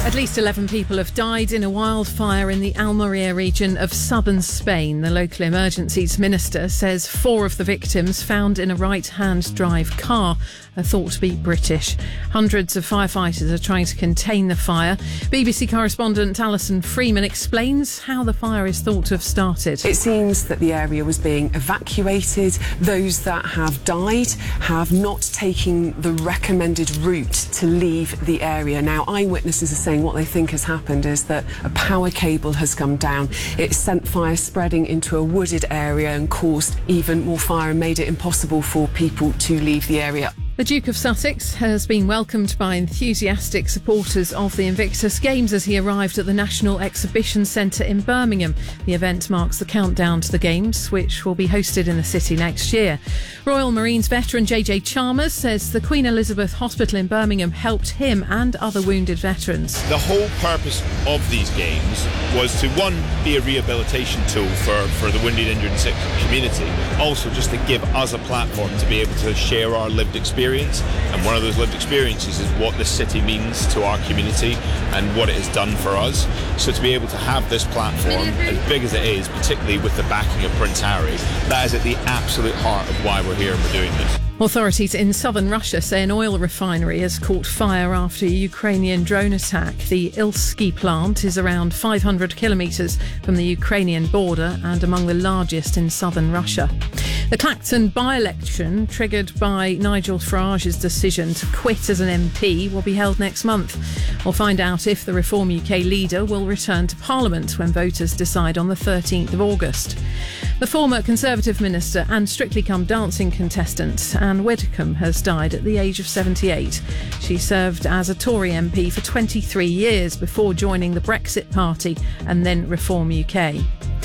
At least 11 people have died in a wildfire in the Almeria region of southern Spain. The local emergencies minister says 4 of the victims found in a right-hand drive car are thought to be British. Hundreds of firefighters are trying to contain the fire. BBC correspondent Alison Freeman explains how the fire is thought to have started. It seems that the area was being evacuated. Those that have died have not taken the recommended route to leave the area. Now, eyewitnesses are saying what they think has happened is that a power cable has come down. It sent fire spreading into a wooded area and caused even more fire and made it impossible for people to leave the area. The Duke of Sussex has been welcomed by enthusiastic supporters of the Invictus Games as he arrived at the National Exhibition Centre in Birmingham. The event marks the countdown to the Games, which will be hosted in the city next year. Royal Marines veteran JJ Chalmers says the Queen Elizabeth Hospital in Birmingham helped him and other wounded veterans. The whole purpose of these Games was to, one, be a rehabilitation tool for the wounded, injured and sick community, also just to give us a platform to be able to share our lived experience. And one of those lived experiences is what this city means to our community and what it has done for us. So to be able to have this platform, as big as it is, particularly with the backing of Prince Harry, that is at the absolute heart of why we're here and we're doing this. Authorities in southern Russia say an oil refinery has caught fire after a Ukrainian drone attack. The Ilsky plant is around 500 kilometres from the Ukrainian border and among the largest in southern Russia. The Clacton by-election, triggered by Nigel Farage's decision to quit as an MP, will be held next month. We'll find out if the Reform UK leader will return to Parliament when voters decide on the 13th of August. The former Conservative minister and Strictly Come Dancing contestant Anne Widdecombe has died at the age of 78. She served as a Tory MP for 23 years before joining the Brexit Party and then Reform UK.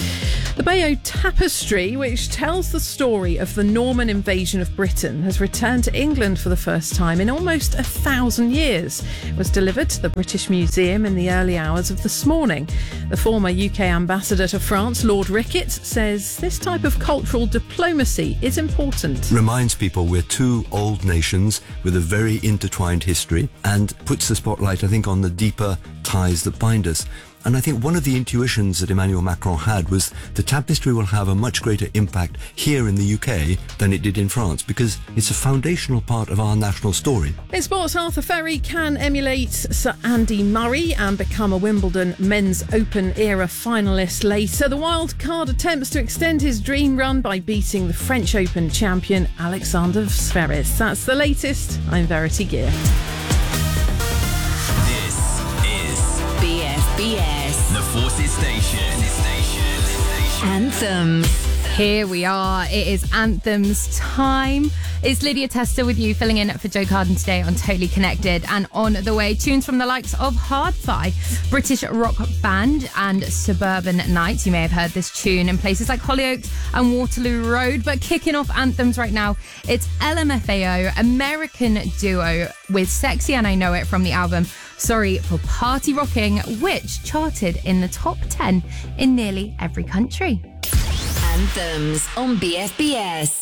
The Bayeux Tapestry, which tells the story of the Norman invasion of Britain, has returned to England for the first time in almost 1,000 years. It was delivered to the British Museum in the early hours of this morning. The former UK ambassador to France, Lord Ricketts, says this type of cultural diplomacy is important. Reminds people we're two old nations with a very intertwined history and puts the spotlight, I think, on the deeper ties that bind us. And I think one of the intuitions that Emmanuel Macron had was the tapestry will have a much greater impact here in the UK than it did in France because it's a foundational part of our national story. In sports, Arthur Ferry can emulate Sir Andy Murray and become a Wimbledon Men's Open era finalist later. The wild card attempts to extend his dream run by beating the French Open champion Alexander Zverev. That's the latest. I'm Verity Gear. BFBS, The Forces Station. Anthems. Here we are. It is Anthems time. It's Lydia Tester with you, filling in for Joe Carden today on Totally Connected. And on the way, tunes from the likes of Hardthigh, British rock band, and Suburban Nights. You may have heard this tune in places like Hollyoaks and Waterloo Road. But kicking off Anthems right now, it's LMFAO, American duo with Sexy and I Know It from the album Sorry for Party Rocking, which charted in the top 10 in nearly every country. Anthems on BFBS.